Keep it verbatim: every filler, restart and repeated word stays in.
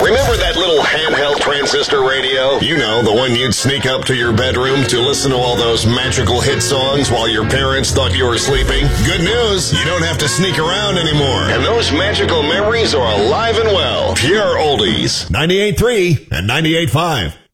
Remember that little handheld transistor radio? You know, the one you'd sneak up to your bedroom to listen to all those magical hit songs while your parents thought you were sleeping? Good news, you don't have to sneak around anymore. And those magical memories are alive and well. Pure oldies. ninety-eight point three and ninety-eight point five.